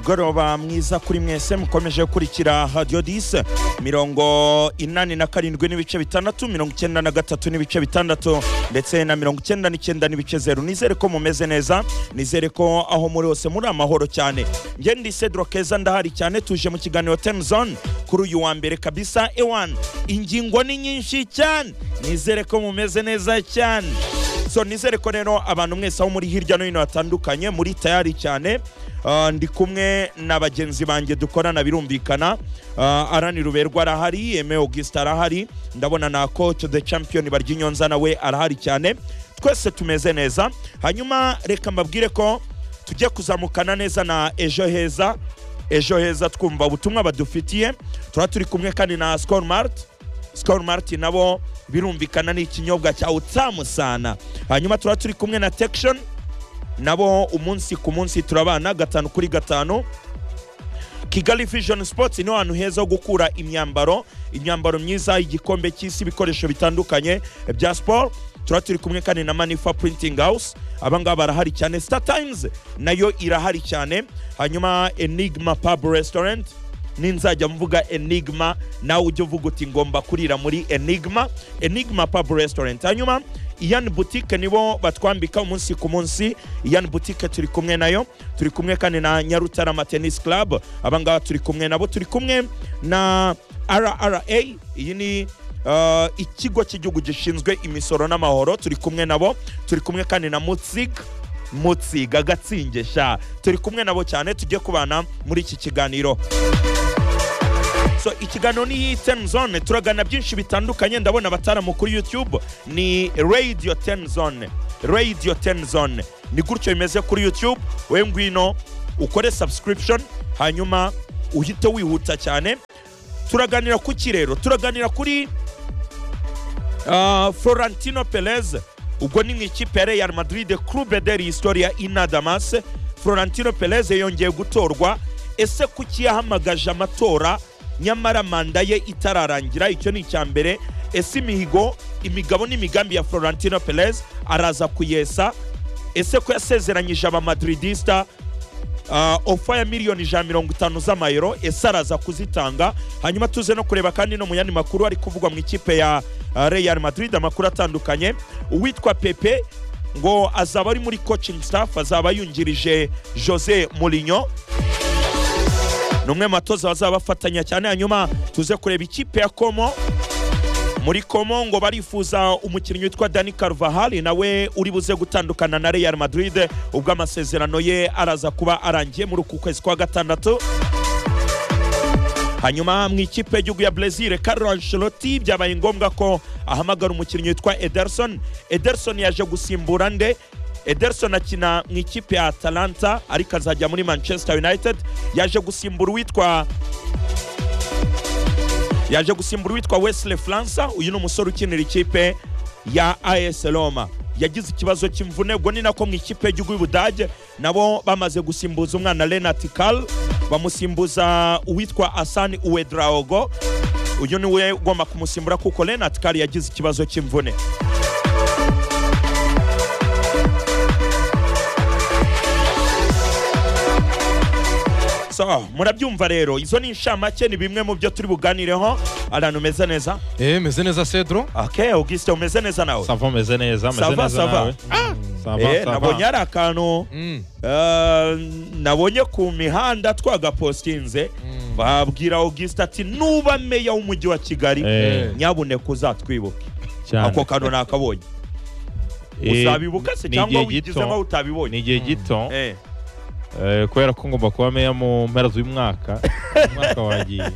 umugoroba mwiza kuri mwese mukomeje gukurikira Radio 10 87 n'ibice bitandatu 93 n'ibice bitandatu ndetse na 99 n'ibice 0. Nizere ko mumeze neza, nizere ko aho muri hose muri amahoro cyane. Nge ndi Cedro Keza ndahari cyane, tuje mu kiganiro 10 Zone kuri uyu wa mbere kabisa. Ingingo ni nyinshi cyane, nizere ko mumeze neza cyane. So nizere ko rero abantu mwese aho muri hirya no hino hatandukanye muri tayari cyane. Ndi kumwe na bagenzi banjye dukorana birumvikana. Arani Ruberwa arahari, Aime Auguste arahari, ndabona na coach the champion Baryinyonza nawe arahari cyane. Twese tumeze neza. Hanyuma reka mbabwire ko tujye kuzamukana neza na Ejo Heza twumva ubutumwa badufitiye. Turi kumwe kandi na Skol Mart nabo birumvikana ni ikinyobwa cya utamu sana. Hanyuma turi kumwe na Tection nabo umunsi ku munsi turabana 5 kuri 5. Kigali Vision Sports ni ahantu heza ho gukura imyambaro myiza, igikombe cy'isi, ibikoresho bitandukanye bya sport. Turi kumwe kandi na Manifa Printing House, abangaba barahari cyane. Star Times nayo irahari cyane. Hanyuma Enigma Pub Restaurant, ninzajya mvuga Enigma nawe ujye uvuga uti ngomba kurira muri Enigma Pub Restaurant. Hanyuma Ian Boutique nibo batwambika umunsi ku munsi. Ian Boutique turi kumwe nayo, turi kumwe kandi na Nyarutarama Tennis Club, abangaba turi kumwe nabo. Turi kumwe na RRA, iyi ni ikigo cy'igihugu gishinzwe imisoro n'amahoro, turi kumwe nabo. Turi kumwe kandi na Mutsiga Gatsingesha, turi kumwe nabo cyane. Tujye kubana muri iki kiganiro. So ikiganiro ni 10 Zone, turagana byinshi bitandukanye. Ndabona bataramu kuri YouTube ni Radio 10 Zone ni gutyo bimeze kuri YouTube. We ngwino ukore subscription hanyuma uhite wihuta cyane. Turaganira ku kirero, turaganira kuri Florentino Perez, ubwo ni ikipe ya Real Madrid, Club de la Historia Inadamas. Florentino Perez yongeye gutorwa. Ese kuki yahamagaje amatora nyamara manda ye itararangira? Icyo ni icyambere. Ese imigabo n'imigambi ya Florentino Perez araza kuyesa? Ese ko yasezeranyije aba Madridista ofa ya miliyoni 150 z'amayero, ese araza kuzitanga? Hanyuma tuze no kureba kandi no mu yandi makuru ari kuvugwa mu ikipe ya Real Madrid, amakuru atandukanye. Uwitwa Pepe ngo azaba ari muri coaching staff, azaba yungirije Jose Mourinho, numwe matoza bazaba bafatanya cyane. Hanyuma tuze kureba ikipe ya Como. Muri Como ngo barifuza umukinnyi witwa Dani Carvajal, nawe uri buze gutandukana na Real Madrid ubwo amasezerano ye araza kuba arangiye muri uku kwezi kwa 6. Hanyuma mu ikipe y'igihugu ya Brazil, Carlo Ancelotti byabaye ngombwa ko ahamagara umukinnyi witwa Ederson yaje gusimbura nde? Ederson akina mu ikipe ya Atalanta ariko azajya muri Manchester United. Yaje gusimbura witwa Wesley França, uyu ni umusore ukinira ikipe ya AS Roma. Yagize ikibazo cy'imvune, ubwo ni nako mu ikipe y'igihugu y'Ubudage nabo bamaze gusimbuza umwana Renat Kal, bamusimbuza uwitwa Hassan Ouedraogo. Uyu ni we ugomba kumusimbura kuko Renat Kal yagize ikibazo cy'imvune. So murabyumva rero, izo ni inshamake, ni bimwe mu byo turi buganireho. Arantu meze neza? Meze neza Cedro. Okay, Auguste umeze neza nawe? Sava meze neza nawe. Nabonye ari akantu nabonye ku mihanda twagapostinze, babwira Auguste ati nuba meya w'umujyi wa Kigali nyabune kuzatwibuke. Ako kantu nakabonye. Uzabibuka se cyangwa wigizemo utabibonye? Ni igihe gito. Kubera ko ngomba kuba meya mu mpera z'uyu mwaka wagiye.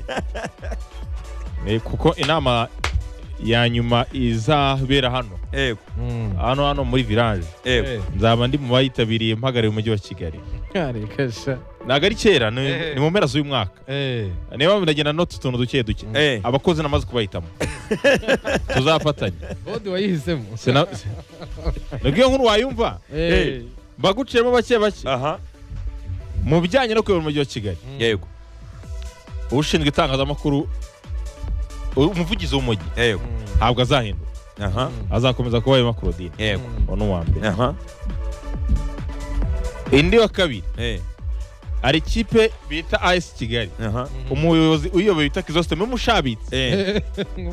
Kuko inama ya nyuma izabera hano. Hano muri village. Nzaba ndi mu bayitabiriye mpagarariye umujyi wa Kigali. Ntago ari kera, ni mu mpera z'uyu mwaka. Niba ndagenda no tutuntu duke abakozi namaze kubahitamo. Tuzafatanya. Bodi wayihisemo. Nabwiye nkuru wayumva. Baguciyemo bake. Mu bijyanye no kuyobora umujyi wa Kigali. Yego. Ushinzwe itangazamakuru, umuvugizi w'umujyi. Yego. Ntabwo azahinduka. Azakomeza kuba Aime Claudine. Yego. Ono wa mbere. Indi wa kabiri. hari ikipe bita AS Kigali umuyobozi uyoboye bita Kizositeme Mushabitse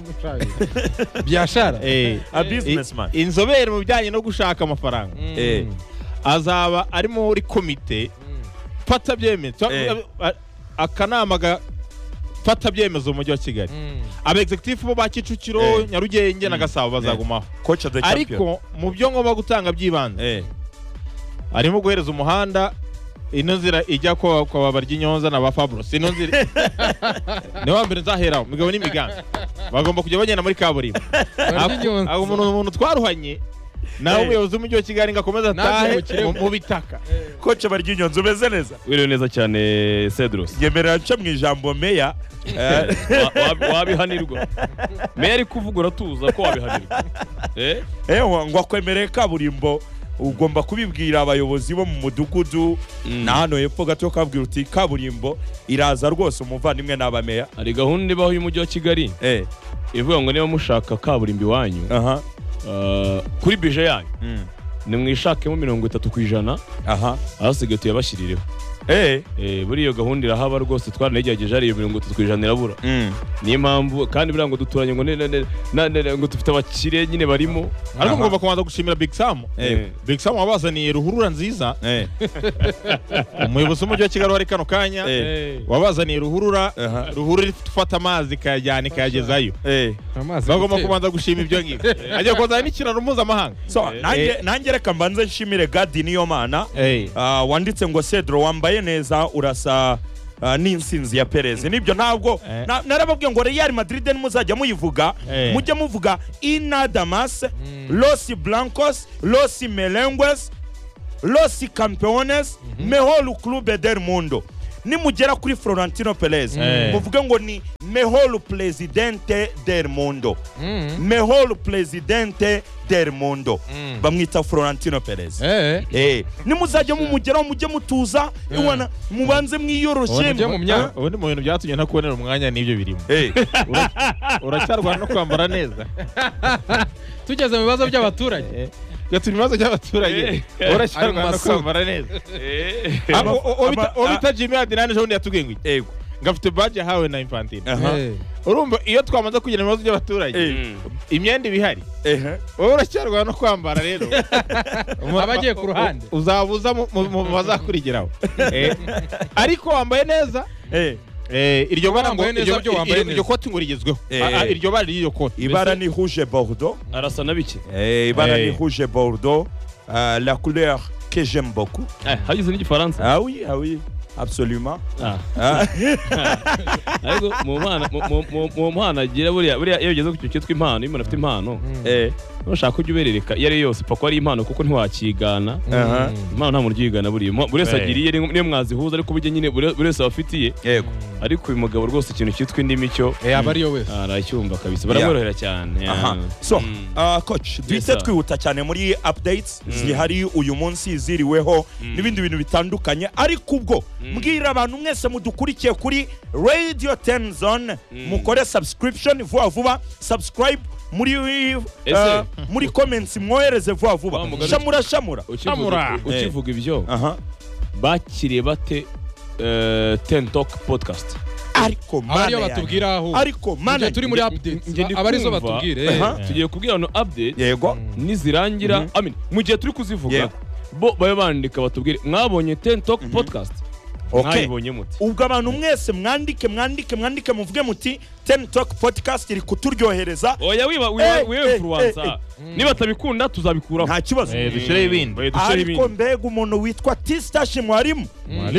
biashara a businessman inzobere mu bijyanye no gushaka amafaranga azaba ari muri komite fata byemezo akanama fata byemezo mu mujyi wa Kigali aba executive bo ba Kicukiro Nyarugenge na Gasabo bazagumaho ariko mu byo ngomba gutanga byibanze arimo guhereza umuhanda ino nzira ijya kwa Baryinyonza na ba Fabros ino nzira ne wambere nzaheraho migabo n'imigambi bagomba kujya bagenda muri kaburimbo aho umuntu twaruhanye nawe umuyobozi w'umujyi wa Kigali ngakomeza atahe mu bitaka Coach Baryinyonza umeze neza wiriwe neza cyane Cedros ngemerera nca mu ijambo meya wabihanirwa meya ari kuvuga uratuza ko wabihanirwa ngo akwemereye kaburimbo ugomba kubibwira abayobozi bo mu mudugudu na hano hepfo gato kabwira uti kaburimbo iraza rwose umuvandimwe n'abameya ari gahunda ibaho y'umujyi wa Kigali ivuga ngo niba mushaka kaburimbo iwanyu kuri bije yanyu nimwishakemo 30% ahasigaye tuyabashirireho buri iyo gahunda irahaba rwose twaranegerageje ari 30% irabura niyo mpamvu kandi bira ngo duturanye ngo dufite abakire nyine barimo ariko ngomba kubanza gushimira Big Sam Big Sam wabazaniye ruhurura nziza umuyobozi w'umujyi wa Kigali wari kano kanya wabazaniye ruhurura ifata amazi kayajyana kayagezayo bagomba kubanza gushima ibyo ngibyo agiye kuzana n'ikiraro mpuzamahanga so nanjye reka mbanze nshimire Gadi niyo mana wanditse ngo Cedro wambaye neza urasa n'insinzi ya Perez nibyo ntabwo narababwiye ngo Real Madrid muzajya muyivuga mujye muvuga Inadamas Los Blancos Los Merengues Los Campeones Mejor Club del Mundo nimugera kuri Florentino Perez muvuge ngo ni Mejor Presidente del Mundo Mejor Presidente del Mundo bamwita Florentino Perez nimuzajya mumugeraho mujye mutuza iwana mubanze mwiyoroshye ubundi mu bintu byatumye ntakubonera umwanya n'ibyo birimo uracyarwana no kwambara neza tugeze mu bibazo by'abaturage gaturi ibibazo by'abaturage uracyarwana no kwambara neza obita Jimmy Adinani ejo bundi yatubwiye ngo yego ngafite badge yahawe na Infantino urumva iyo twamaze kugira ibibazo by'abaturage imyenda ibihari wowe uracyarwana no kwambara rero abagiye ku ruhande uzabuza mu bazakurigiraho ariko wambaye neza iryo bara ngo iryo koti ngo rigezweho iryo bara ry'iryo koti ibara ni rouge bordeaux arasa nabiki ibara ni rouge bordeaux la couleur que j'aime beaucoup hagize n'igifaransa ah oui absolument ariko mu mpano agira buriya iyo ugeze ku kintu cyitwa impano iyo umuntu afite impano nushaka kujya uberereka iyo ari yose pako ari impano kuko ntiwakigana impano nta muntu uyigana buri wese agiriye niyo mwazihuza ariko burya nyine buri wese abafitiye ariko uyu mugabo rwose ikintu cyitwa indimi cyo yaba ariyo wese aracyumva kabisa baramworohera cyane so coach duhite twihuta cyane muri updates zihari uyu munsi ziriweho n'ibindi bintu bitandukanye ariko ubwo mbwira abantu mwese mudukurikiye kuri Radio 10 Zone mukore subscription vuba subscribe muri comments mwohereze vuba shamura ukivuga ibyo bakiriye bate 10 Talk podcast ariko mana batubwira aho ariko mana turi muri update abarizo batubwire tugiye kubwira no update yego nizirangira mu gihe turi kuzivuga bo babe bandika batubwire mwabonye 10 Talk podcast mwabonye muti ubwo abantu mwese mwandike muvuge muti 10 Talk podcast iri kuturyohereza oya wiwe influencer niba tabikunda tuzabikuraho nta kibazo dushire ibindi ariko mbega umuntu witwa Tistashi mwarimu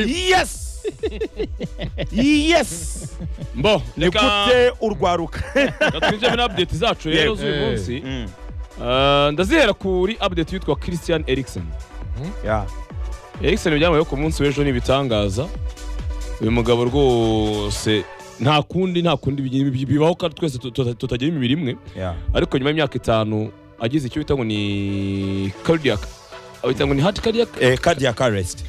yes mbo nikute urwaruka gatwinje muri update zacu rero z'uyu munsi ndazihera kuri update yitwa Christian Eriksen Eriksen byamaye ku munsi w'ejo nibitangaza uyu mugabo rwose nta kundi bibaho kandi twese tutagira imibiri imwe ariko nyuma y'imyaka 5 agize icyo bita ngo ni cardiac ngo ni heart cardiac arrest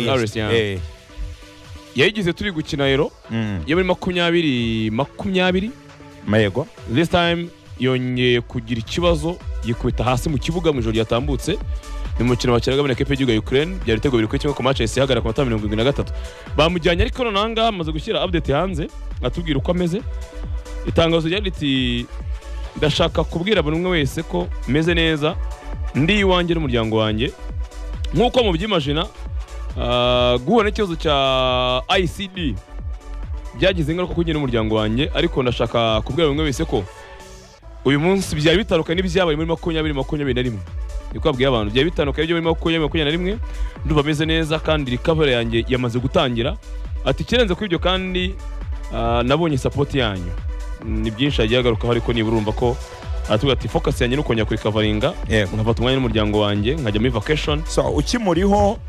yayigize turi gukina rero yo muri 2020 mayego this time yongeye kugira ikibazo yikubita hasi mu kibuga mu ijoro yatambutse ni umukino wakinaga muri equipe y'igihugu ya Ukraine byari ibitego biri kuri kimwe ku match ihagara ku mata 73 bamujyanye ariko nonanga amaze gushyira update hanze atubwira uko ameze itangazo ryari riti ndashaka kubwira buri umwe wese ko meze neza ndi iwanjye n'umuryango wanjye nk'uko mubyimagina guhura n'ikibazo cya ICD byagize ingaruka kuri n'umuryango wanjye ariko ndashaka kubwira buri umwe wese ko uyu munsi byari bitandukanye n'ibyabaye muri 2021 niko abwiye abantu byari bitandukanye byo muri 2021 ndumva meze neza kandi recovery yanjye yamaze gutangira ati kirenze kuri ibyo kandi nabonye support yanyu ni byinshi agiye agarukaho ariko niba urumva ko atuga ati focus yanjye nuko nyakuri coveringa nkafata umwanya n'umuryango wanjye nkajya muri vacation so ukimuriho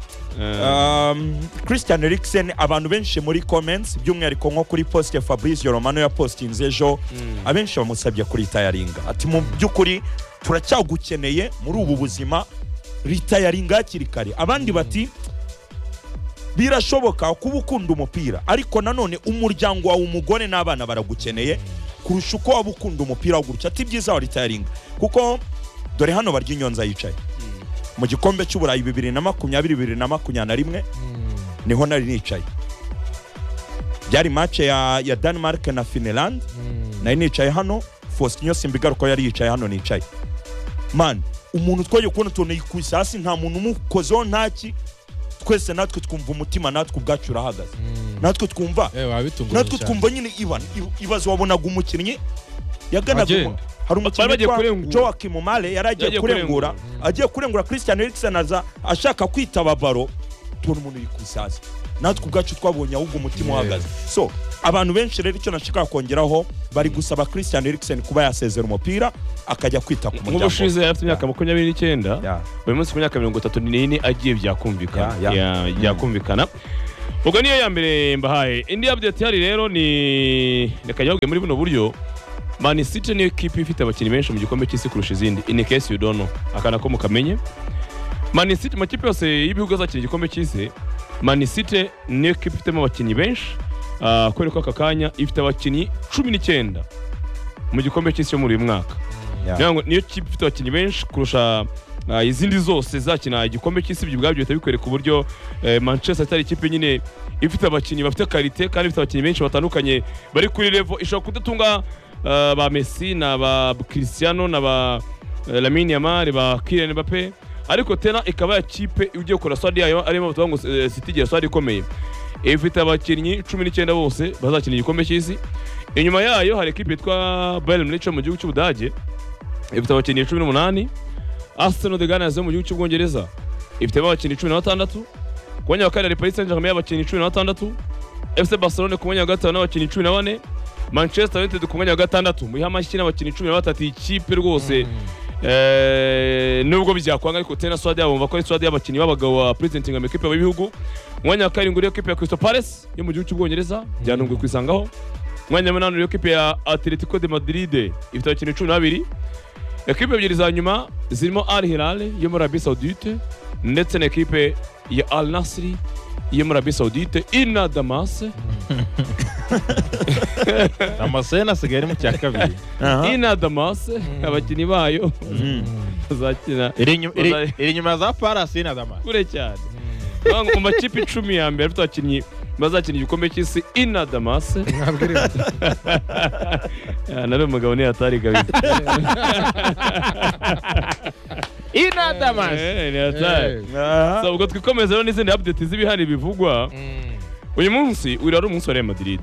Christian Eriksen abantu benshi muri comments by'umwihariko nko kuri post ya Fabrizio Romano ya postinze ejo abenshi bamusabye kuri retiringa ati mu by'ukuri turacyagukeneye muri ubu buzima retiringa hakiri kare abandi bati birashoboka kuba ukunda umupira ariko nanone umuryango wawe umugore n'abana baragukeneye kurusha uko waba ukunda umupira w'ugurutse ati byiza wa retiringa kuko dore hano barya inyonza yicaye mu gikombe cy'uburayi 2020-2021 niho nari nicaye byari match ya Denmark na Finland nari nicaye hano Faustinho Simbigaruko yari yicaye hano nicaye man umuntu twaje kubona tone yikubise hasi nta muntu umukozeho ntaki twese natwe twumva umutima natwe ubwacu urahagaze natwe twumva natwe twumva nyine ibazo wabonaga umukinnyi yaganaga hari umukinnyi wa Joachim Male yaragiye kurengura agiye kurengura Christian Eriksen ashaka kwitaba baro tubona umuntu yikubise hasi natwe ubwacu twabonye ahubwo umutima uhagaze so abantu benshi rero icyo nashaka kongeraho bari gusaba Christian Eriksen kuba yasezera umupira akajya kwita ku muryango nk'ubushize afite imyaka 29 buri munsi ku myaka 34 agiye byakumvikana ubwo niyo ya mbere mbahaye indi update hari rero ni rekajyavuge muri buno buryo Man City ni equipe ifite abakinnyi benshi mu gikombe cy'isi kurusha izindi in case you don't know akana ko mukamenye Man City makipe yose y'ibihugu azakina igikombe cy'isi Man City ni equipe ifite abakinnyi benshi kubera ko aka kanya ifite abakinnyi 19 mu gikombe cy'isi cyo muri uyu mwaka niyo kipe ifite abakinnyi benshi kurusha izindi zose zakina igikombe cy'isi by'ubwabyo bitabikwereka uburyo Manchester atari ikipe nyine ifite abakinnyi bafite quality kandi ifite abakinnyi benshi batandukanye bari kuri level ishobora kudatunga ba Messi na ba Cristiano na ba Lamine Yamal ba Kylian Mbappé ariko tena ikaba ya kipe ugiye gukora swadi yayo arimo batuvuga ngo City gira swadi ikomeye ifite abakinnyi 19 bose bazakina igikombe cy'isi inyuma yayo hari equipe yitwa Bayern Munich mu gihugu cy'Ubudage ifite abakinnyi 18 Arsenal de Gunners mu gihugu cy'Ubwongereza ifite abakinnyi 16 kubanya wa kane Paris Saint-Germain abakinnyi 16 FC Barcelona kubanya gatanu abakinnyi 14 Manchester United kubanya gatandatu mu hamashyi n'abakinnyi 13 ikipe rwose nubwo byakwanga ariko tena swadi yabo bakora swadi y'abakinnyi b'abagabo wa presenting amakipe y'ibihugu mwanya karindwi equipe ya Crystal Palace yo mu gihugu cy'Ubwongereza byanungwe kwisangaho mwanya munani equipe ya Atletico de Madrid ifite abakinnyi 12 equipe ebyiri za nyuma zirimo Al Hilal yo muri Arabie Saoudite ndetse na equipe ya Al Nassr yo muri Arabie Saoudite ina Damas Damascene asigaye mu cya kabiri ina Damas abakinnyi bayo bazakina iri nyuma za Palace ina Damas kure cyane mu makipe 10 ya mbere afite abakinnyi bazakina igikombe cy'isi ina Damas nari umugabo ni atari gabi ina Damas ni atari so ubwo twikomeza rero n'izindi update z'ibihari bivugwa uyu munsi urari umunsi wa Real Madrid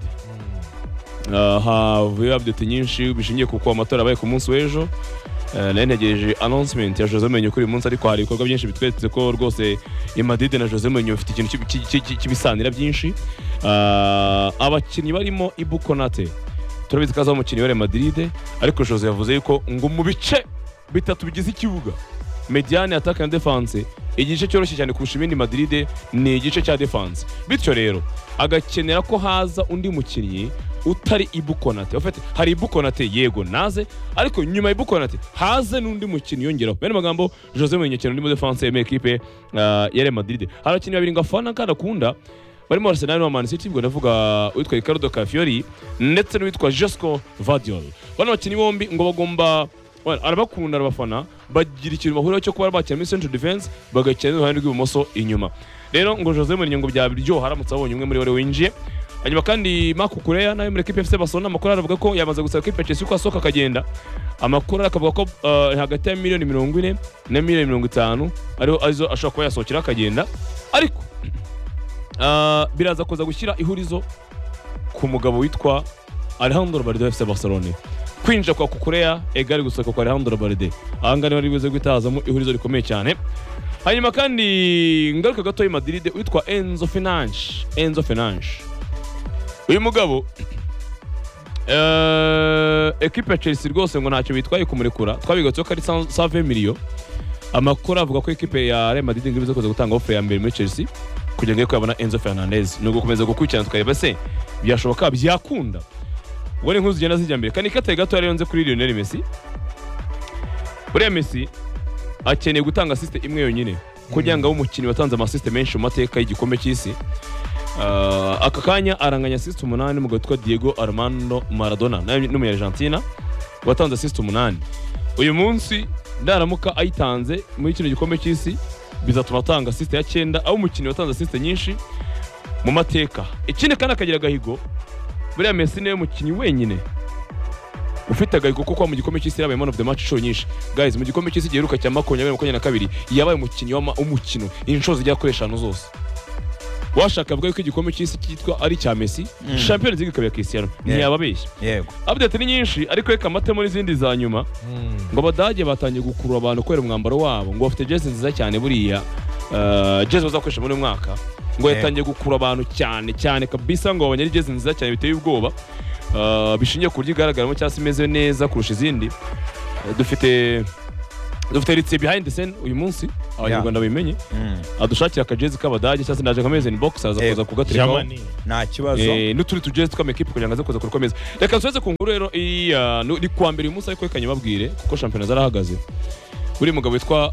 havuye update nyinshi bishingiye kuko amatora abaye ku munsi w'ejo ntegereje announcement ya Jose Mourinho kuri uyu munsi ariko hari ibikorwa byinshi bitweretse ko rwose Madrid na Jose Mourinho bafite ikintu kibisanira byinshi abakinnyi barimo Ibu Konate turabizi ko azaba umukinnyi wa Real Madrid ariko Jose yavuze yuko ngo mu bice bitatu bigize ikibuga mediane attaque na defense igice cyoroshye cyane kurusha ibindi Madrid ni igice cya defense bityo rero agakenera ko haza undi mukinnyi utari Ibu Konate ofete hari Ibu Konate yego naze ariko nyuma Ibu Konate haze n'undi mukinnyi yongeraho bene magambo Jose Mourinho cyane muri defense ya equipe ya Real Madrid harakinnyi babiri ngafana kandi akunda barimo Arsenal na Man City ubwo ndavuga witwa Ricardo Calafiori ndetse n'uwitwa Josko Vardiol bano bakinnyi bombi ngo bagomba arabakunda arabafana bagira ikintu bahuriraho cyo kuba bakina muri central defense bagakina n'uruhande rw'ibumoso inyuma. Rero ngo Jose Mourinho ngo byabiryoha haramutse abonye umwe muri bo winjiye. Hanyuma kandi Marco Curea nawe muri equipe FC Barcelona amakuru aravuga ko yamaze gusaba equipe ya Chelsea ko asohoka akagenda. Amakuru akavuga ko hagati ya miliyoni 40 na miliyoni 50 ariho azo ashaka kuba yasohokera akagenda. Ariko biraza kuza gushyira ihurizo ku mugabo witwa Alejandro Balde FC Barcelona. Kwinjira kwa Cucurella egari gusohoka kwa Alejandro Balde. Ahanga niwe ribuze gwitazamo ihurizo rikomeye cyane. Hanyuma kandi ngaruka gato i Madrid witwa Enzo Fernandes. Uyu mugabo equipe ya Chelsea rwose ngo ntacyo bitwaye kumurekura. Twabigatse ko ari 120 million. Amakuru avuga ko equipe ya Real Madrid ngirizo koza gutanga offer ya mbere muri Chelsea kugira ngo yabona Enzo Fernandez. Nugo komeza gukurikirana tukareba se byashoboka byakunda. Wone nkuzi genda zijya mbere kandi kataye gato yari yonze kuri Lionel Messi. Buriya Messi akeneye gutanga assist imwe yonyine kugira ngo umukinnyi watanze amasiste menshi mu mateka y'igikombe cy'isi. Aka kanya aranganya assist 8 mu gatwa Diego Armando Maradona n'umunya Argentina watanze assist 8. Uyu munsi ndaramuka ayitanze muri kino gikombe cy'isi bizatuma atanga assist ya 9 aho umukinnyi watanze assist nyinshi mu mateka. Ikindi kandi akagira gahigo buriya Messi niwe mukinnyi wenyine ufite agahigo kuko mu gikombe cy'isi yabaye man of the match show nyinshi. Guys, mu gikombe cy'isi giheruka cya 2022 yabaye umukinnyi w'umukino inshuro zijya kuri 5 zose. Washaka avuga ko igikombe cy'isi cyitwa ari cya Messi, Champions League kabya Cristiano ntiyababeshya. Yego. Update ni nyinshi ariko reka amate muri zindi za nyuma ngo Abadage batangiye gukurura abantu kwera umwambaro wabo ngo bafite jersey nziza cyane buriya jersey bazakoresha muri mwaka ngo yatangiye gukurura abantu cyane kabisa ngo abanyari jersey nziza cyane biteye ubwoba bishingiye ku buryo igaragaramo cyangwa imeze neza kurusha izindi. Dufite ritse behind the scene uyu munsi abanyarwanda bimenye adushakira akajezi k'Abadage cyangwa ndaje nkameze in box aza kuza kugaterekaho nta kibazo n'uturi tujezi tw'amakipe kugira ngo aze kuza kurukomeza. Reka nsubeze ku nkuru rero ni kuwa mbere uyu munsi ariko reka nyababwire kuko shampiyona zarahagaze. Buri mugabo witwa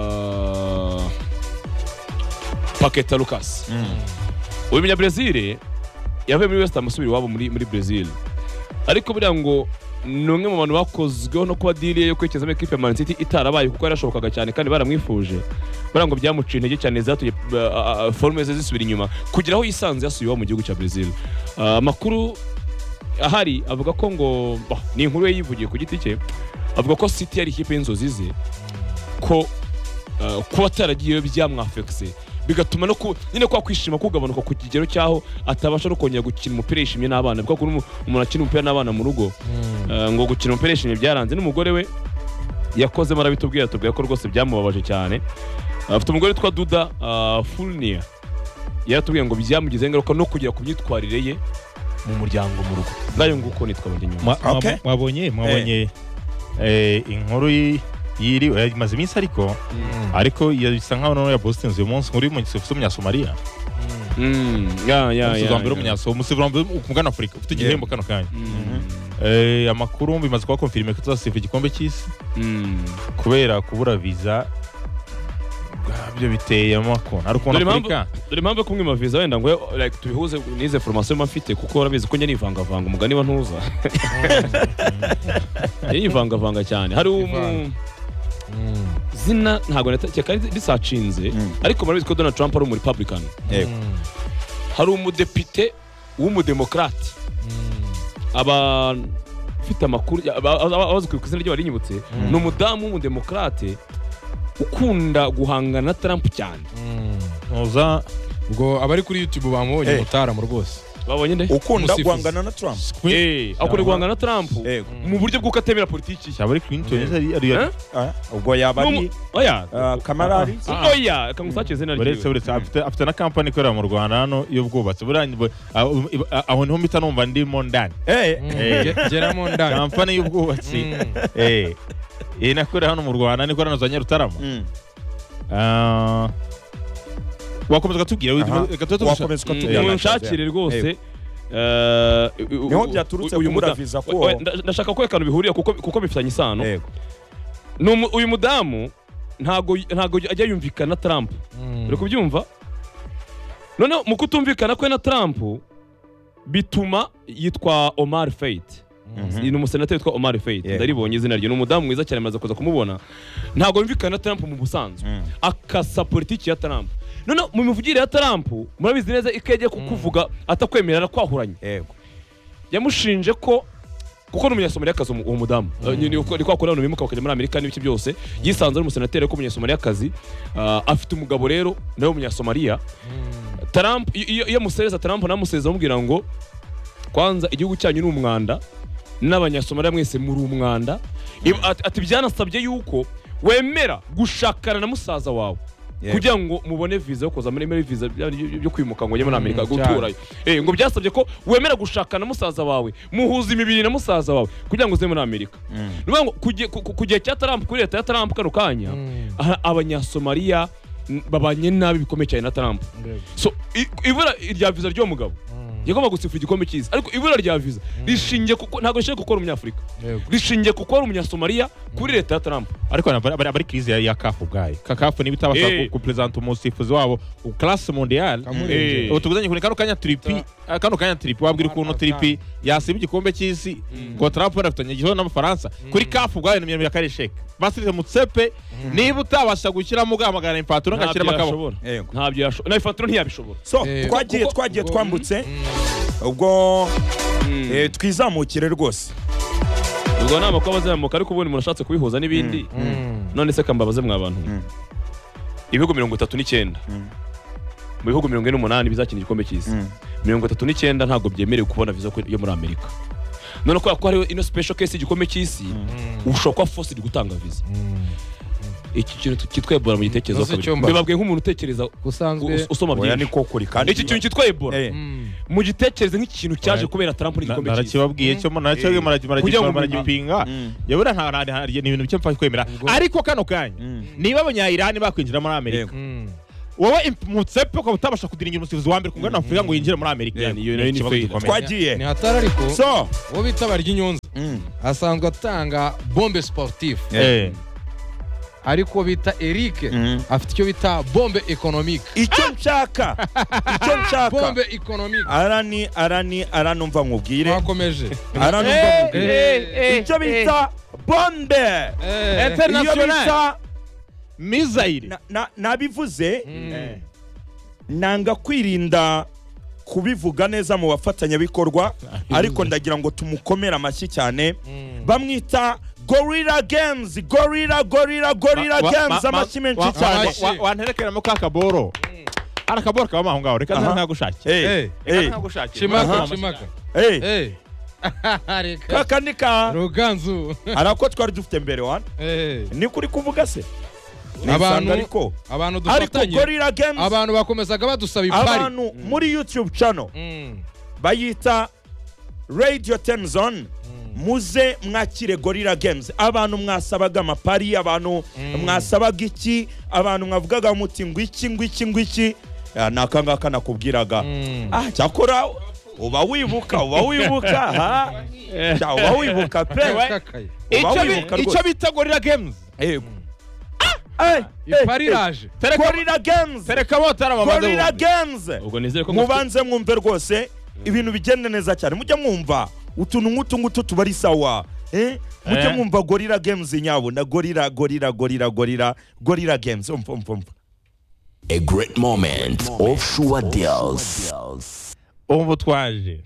Paqueta Lucas uyu munya Brazil yavuye muri West Ham asubira iwabo muri Brazil ariko buriya ngo numwe mu bantu bakozweho no kuba deal yo kwekezamo equipe ya Man City itarabaye kuko yarashobokaga cyane kandi baramwifuje barango byamuciye intege cyane zatuye forme ze zisubira inyuma kugira aho yisanze yasubiye mu gihugu cya Brazil. Amakuru ahari avuga ko ngo ni inkuru ye yivugiye ku giti cye avuga ko City yari ikipe y'inzozi ze ko kuba taragiye byamwafekse bigatuma no nyine kwa kwishima kugabanuka ku kigero cyaho atabasha no kongera gukina umupira yishimye n'abana kuko umuntu akina umupira n'abana mu rugo ngo gukina umupira yishimye byaranze. N'umugore we yakoze marabitubwira tubwira ko rwose byamubabaje cyane. Afite umugore witwa Duda Fulnia yaratubwiye ngo byamugize ingaruka no kugera ku myitwarire ye mu muryango mu rugo. Ngayo nguko nitwa Banyenyuma. Mwabonye inkuru yiri maze iminsi ariko yasa nkaho none ya Boston uyu munsi muri mu gisofu mu Somalia. Zambiro mu nyaso musivrambe kumugana Afrika ufite igihembo kano kanya. Amakuru bimaze kwa confirmer ko tuzasifa igikombe cy'isi kubera kubura visa byo biteye amakona ari kubona Afrika. Dore mpamvu kumwe ma visa wenda ngo like tubihuze nize formation mafite kuko urabizi ko nyine ivanga umugani wa ntuza yivanga cyane. Hari zina ntago nataka risacinze ariko murabizi ko Donald Trump ari mu Republican. Hari umudepite w'umudemokrate abafite amakuru abazwi ku izina ry'abari nyibutse no mudamu w'umudemokrate ukunda guhangana na Trump cyane. Noza ngo abari kuri YouTube bamubonye mutaramu rwose babonye nde ukunda guhangana na Trump akunda guhangana na Trump mu buryo bw'uko atemera politiki cyabari Clinton ari ubwo yabari kamarari kamusace zina rye afite na company ikorera mu Rwanda hano y'ubwubatsi aho niho mpita numva ndimo ndani geramo ndani company y'ubwubatsi inakorera hano mu Rwanda niko nazo Nyarutarama. Wakomeza kutubwira munshakire rwose niho byaturutse kubura visa ko ndashaka ko ekano bihuriye kuko bifitanye isano. Uyu mudamu ntago ajya yumvikana na Trump uri kubyumva none mu kutumvikana kwe na Trump bituma yitwa Omar Faith ni umusenateri witwa Omar Faith ndaribonye izina rye, ni umudamu mwiza cyane, maze kuza kumubona. Ntabwo bimvikana na Trump mu busanzwe, akasa politiki ya Trump. None mu mivugire ya Trump murabizi neza ikeje kukuvuga atakwemerera kwahuranye. Yego, yamushinje ko kuko n'umunyasomaliya kazi uwo mudamu ni kwa kora abantu bimuka bakajya muri Amerika n'ibiki byose, yisanze ari umusenateri ko umunyasomaliya kazi afite umugabo rero nawe umunyasomaliya. Trump iyo musereza Trump namuseza amubwira ngo kwanza igihugu cyanyu ni umwanda n'abanyasomaliya mwese muri umwanda. Ati byanasabye yuko wemera gushakana na musaza wawe kugira ngo mubone visa yo kuza muri visa byo kwimuka ngo njye muri Amerika guturayo. Ngo byasabye ko wemera gushakana na musaza wawe, muhuza imibiri na musaza wawe kugira ngo uze muri Amerika. Niba ngo kugiye cya Trump, kuri leta ya Trump kano kanya abanyasomaliya babanye nabi bikomeye cyane na Trump. So ibura rya visa ryo mugabo yagomba gusifura igikombe cyiza, ariko ibura rya visa rishingiye kuko ntabwo rishingiye kuko ari umunyafrika, rishingiye kuko ari umunyasomaliya kuri leta ya Trump. Ariko bari krize ya CAF ubwayo. CAF niba itabasha kupresenta umusifuzi wabo classe mondial, utuguzanye kuri kano kanya tripi wabwira ukuntu tripi yasiba igikombe cy'isi ngo Trump yarafitanye igiho n'Abafaransa kuri CAF ubwayo n'imyanya ya karesheke basirize Mutsepe. Niba utabasha gushyiramo ugamagana impaturo ngashyiramo akabo ntabyo yashobora, na impaturo ntiyabishobora. So twagiye twambutse ubwo twizamukire rwose. Ubwo nama ko bazamuka, ariko ubundi umuntu ashatse kubihuza n'ibindi. None se kambabaze mwa bantu, ibihugu 39 mu bihugu 48 bizakina igikombe cy'isi, 39 ntabwo byemerewe kubona visa yo muri Amerika. None ko hari ino special case igikombe cy'isi ushobora kwa force gutanga visa. Iki kintu cyitwa Ebola mu gitekerezo kabiri, mbabwiye nk'umuntu utekereza usoma byinshi. Ni ko kuri kandi iki kintu cyitwa Ebola mu gitekerezo nk'ikintu cyaje kubera Trump n'igikombe cy'isi. Narakibabwiye cyo maragipinga yabura nta ni ibintu byo mpfa kwemera. Ariko kano kanya niba abanya-Iran bakwinjira muri Amerika, wowe Mutsepe ko utabasha kudiringira umusifuzi wa mbere kungana Afrika ngo yinjire muri Amerika, twagiye ni hatari. Ariko so wo bita Baryinyonza asanzwe atanga bombe sportif, ariko bita Eric afite icyo bita bombe economique. icyo nshaka bombe economique aranumva nkubwire, wakomeje aranumva nkubwire icyo bita bombe international missile. Nabivuze nanga kwirinda kubivuga neza mu bafatanyabikorwa, ariko ndagira ngo tumukomera amashyi cyane. Bamwita Gorilla Games, Gorilla Games, amashyi menshi cyane. Wanterekera mu kakaboro, arakaboro kaba aho ngaho, reka ntagushake Chimaka kakanika Ruganzu arako twari dufite mbere wana ni kuri kuvuga se abantu dufatanye, Gorilla Games abantu bakomezaga badusaba ipari, abantu muri YouTube channel bayita Radio 10 Zone. Muze mwakire Gorilla Games. Abantu mwasabaga amapari, abantu mwasabaga iki, abantu mwavugaga muti ngwiki nakanga nakubwiraga cyakora uba wibuka ha uba wibuka pe icyo bita Gorilla Games. Ipariraje Gorilla Games, tereka botara mamaze Gorilla Games. Ubwo nizere ko mubanze mwumve rwose ibintu bigenda neza cyane, mujye mwumva utuntu ngutu tubari sawa. Mujye mwumva Gorilla Games nyabo na Gorilla Games. A great moment of sure deals. Umva twaje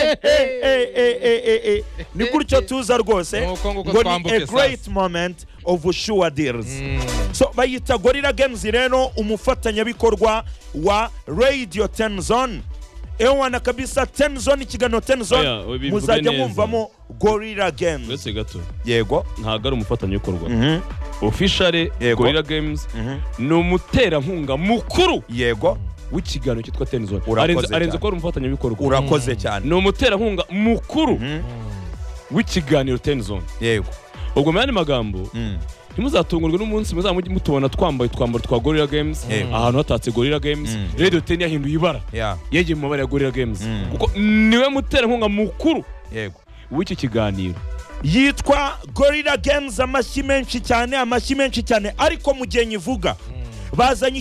ni kuricyo tuza rwose ngo ni a great moment of sure deals. So bayita Gorilla Games rero umufatanyabikorwa wa Radio 10 Zone. Ewana kabisa 10 Zone, ikiganiro 10 Zone muzajya mwumvamo Gorilla Games. Wese gato yego ntago ari umufatanyabikorwa officially. Gorilla Games ni umuterankunga mukuru yego w'ikiganiro cyitwa 10 Zone. Arenze ko ari umufatanyabikorwa. Urakoze cyane. Ni umuterankunga mukuru w'ikiganiro 10 Zone yego. Ubwo mu yandi magambo ntimuzatungurwe n'umunsi mutubona twambaye twambaro twa Gorilla Games ahantu hatatse Gorilla Games. Radio 10 yahinduye ibara yegeye mu mabara ya Gorilla Games kuko niwe muterankunga mukuru yego w'iki kiganiro. Yitwa Gorilla Games. Amashyi menshi cyane ariko mu gihe nyivuga bazanye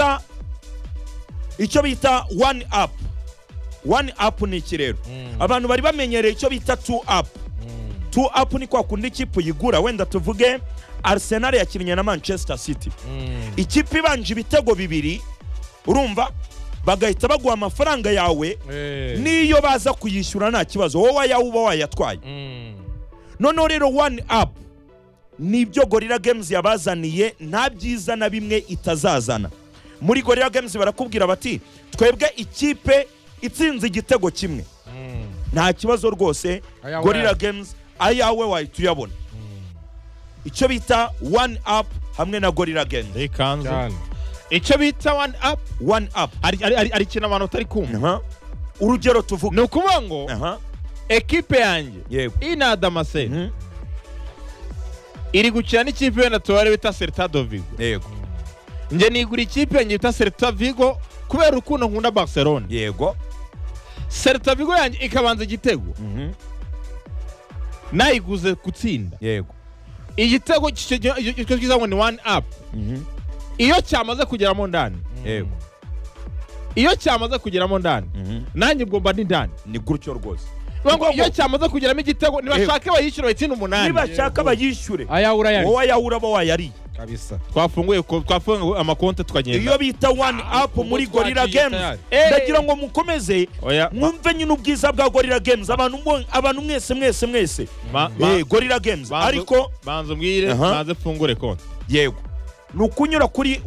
icyo bita one up ni ikirero. Abantu bari bamenyereye icyo bita two up. 2-up ni kwa kundi ikipe uyigura. Wenda tuvuge Arsenal yakinnye na Manchester City, ikipe ibanje ibitego 2, urumva bagahita baguha amafaranga yawe, niyo baza kuyishyura nta kibazo, wowe yawuba wayatwaye. Noneho rero 1-up nibyo Gorilla Games yabazaniye, nta byiza na bimwe itazazana. Muri Gorilla Games barakubwira bati twebwe ikipe itsinze igitego kimwe nta kibazo rwose, Gorilla Games ayawe wahituyabona. Icyo bita 1-up hamwe na Gorilla Games. Icyo bita 1-up ari kintu abantu batari kumva. Urugero tuvuga ni ukuvuga ngo ekipe yanjye Inadamaseni iri gukina n'ikipe wenda tubare bita Celta de Vigo. Yego. Nje nigura ikipe yanjye bita Celta Vigo kubera ukuntu nkunda Barcelona. Yego. Celta Vigo yanjye ikabanza igitego. Nayiguze gutsinda. Yego. Igitego kiza ngo ni 1-up. Iyo cyamaze kugeramo ndani. Yego. Iyo cyamaze kugeramo ndani. Nanjye ngomba ndi ndani. Ni gutyo rwose. Iyo cyamaze kugeramo igitego nibashaka bayishyura bayitsina 8. Nibashaka bayishyure. Ayawura yari. Wowe ayawura bo wayari. Kabisa. Twafunguye amakonte tukagenda. Iyo bita 1-up muri Gorilla Games. Ndagira ngo mukomeze mwumve nyine ubwiza bwa Gorilla Games. Abantu mwese. Gorilla Games. Ariko banzo mbwire maze fungure konte. Yego. Nukunyura kuri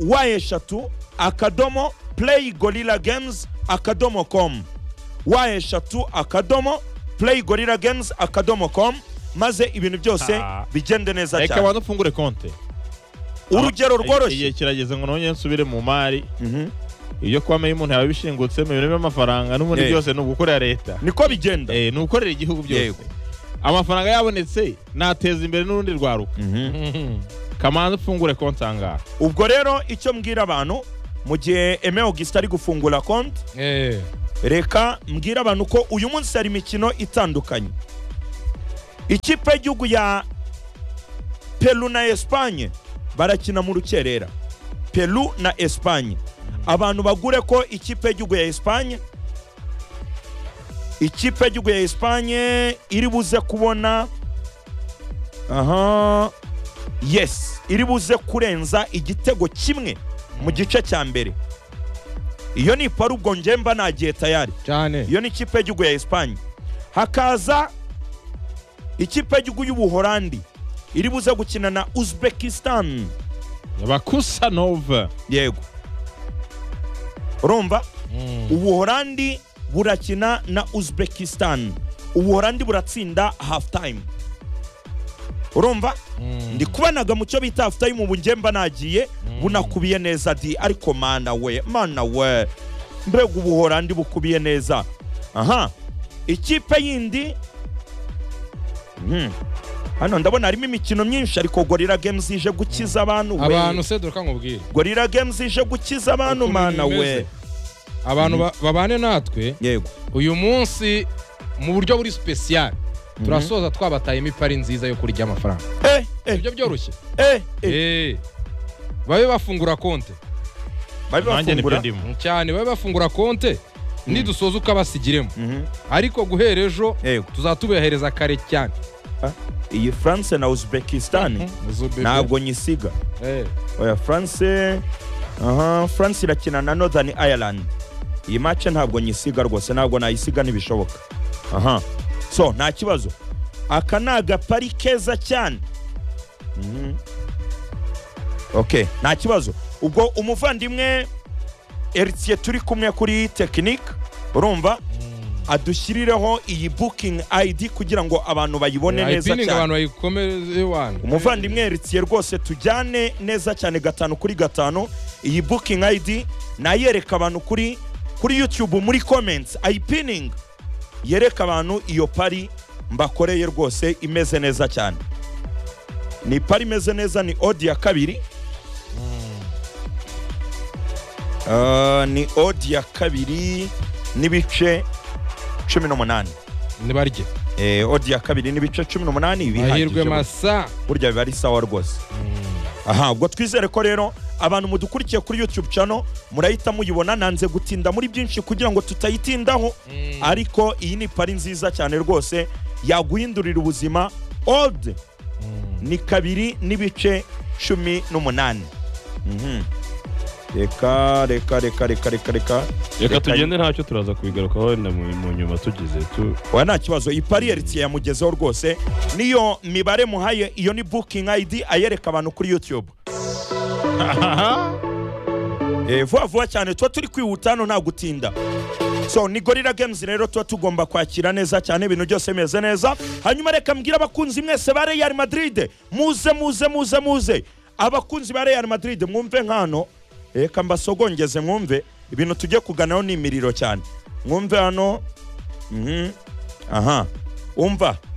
y3.playgorillagames.com y3.playgorillagames.com maze ibintu byose bigende neza cyane. Reka banzo fungure konte. Urugero rworoshye. Igihe kirageze ngo nonye nsubire mu mari. Iyo kwameye umuntu yabishingutse mu bintu by'amafaranga n'ubundi byose no gukorera leta. Niko bigenda. No gukorera igihugu byose. Amafaranga yabonetse nateza imbere n'urundi rwaruka. Kamanze fungure konti anga. Ubwo rero icyo mbwira abantu mu gihe Aime Augustin ari gufungura konti, reka mbwira abantu ko uyu munsi hari imikino itandukanye. Ikipe y'igihugu ya Peru na Espagne barakina mu rukerera. Peru na Espagne. Abantu bagure ko ikipe y'igihugu ya Espagne iri buze kubona yes, iri buze kurenza igitego kimwe mu gice cya mbere. Iyo ni paru ubwo njemba nagiye tayari cyane. Iyo ni ikipe y'igihugu ya Espagne. Hakaza ikipe y'igihugu y'Ubuholandi iri buze gukina na Uzbekistan. Yabakusanova. Yego. Urumva? Ubuholandi burakina na Uzbekistan. Ubuholandi buratsinda half time. Urumva? Ndi kubanaga mu cyo bita half time ubu njemba nagiye bunakubiye neza di, ariko mana we mbega Ubuholandi bukubiye neza. Ikipe yindi hano ndabona harimo imikino myinshi, ariko Gorilla Games ije gukiza abantu we. Abantu se doka nkubwire. Gorilla Games ije gukiza abantu mana we. Abantu babane natwe. Yego. Uyu munsi mu buryo buri special turasoza twabataye imipari nziza yo kurya amafaranga. Ibyo byoroshye. Babe bafungura konte. Cyane babe bafungura konte. Nidusoza ukabasigiremo. Ariko guhera ejo tuzatubehereza kare cyane. Iyi France na Uzbekistan ntabwo nyisiga. Oya France France irakina na Northern Ireland. Iyi match ntabwo nyisiga rwose, ntabwo nayisiga nibishoboka. So nta kibazo. Aka naga pari keza cyane. Okay, nta kibazo. Ubwo umuvandimwe Eritier turi kumwe kuri technique, urumva adushyirireho iyi booking ID kugira ngo abantu bayibone neza cyane. Abantu bayikomeze wana. Umuvandimwe Eritier rwose tujyane neza cyane 5/5. Iyi booking ID nayereka abantu kuri YouTube muri comments, ayipinning yereka abantu iyo pari mbakoreye rwose imeze neza cyane. Ni pari imeze neza, ni odd ya 2. Ni odd ya 2 n'ibice 18. Ni barye. Odd ya 2 n'ibice 18 bihagije. Masa. Burya biba ari sawa rwose. Ubwo twizere ko rero abantu mudukurikiye kuri YouTube channel murahita muyibona. Nanze gutinda muri byinshi kugira ngo tutayitindaho, ariko iyi ni pari nziza cyane rwose yaguhindurira ubuzima old ni 2 n'ibice 18. reka tugende ntacyo turaza kubigarukaho mu nyuma tugize wa nta kibazo. Ipari Heritier yamugezeho rwose, niyo mibare muhaye, iyo ni booking ID ayereka abantu kuri YouTube. Vuba cyane tuba turi kwihuta hano nta gutinda. So ni Gorilla Games rero tuba tugomba kwakira neza cyane, ibintu byose bimeze neza. Hanyuma reka mbwira abakunzi mwese ba Real Madrid, muze abakunzi ba Real Madrid mwumve nkano, reka mbasogongeze mwumve ibintu tujye kuganaho ni imiriro cyane. Mwumve hano. Aha umva